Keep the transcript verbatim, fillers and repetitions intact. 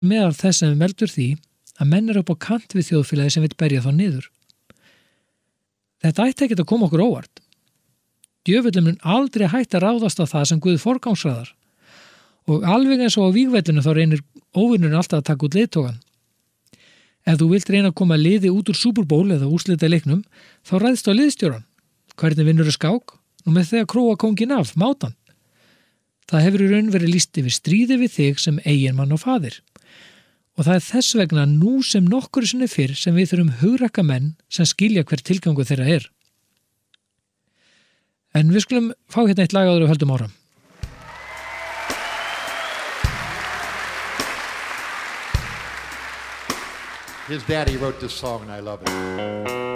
meðal þess sem veldur því að menn eru upp á kant við þjóðfélagi sem vill berja þá niður. Þetta ætti ekkert að koma okkur óvart. Djöfullinn mun aldrei hægt að ráðast á það sem Guð forgangsraðar og alveg eins og á vígvellinu þá reynir óvinnurinn alltaf að taka út leiðtogan. Ef þú vilt reyna að koma liði út úr Super Bowl eða úrslita leiknum, þá ræðst á liðstjóran. Hvernig vinnur skák? Nú með því að króa kónginn af, mátan. Það hefur í raun verið lýst yfir stríði við þig sem eiginmann og faðir. Og það er þess vegna nú sem nokkur sinni fyrr sem við þurfum hugrakka menn sem skilja hver tilgangu þeirra er. En við skulum fá hérna eitt lag áður og höldum áfram. His daddy wrote this song and I love it.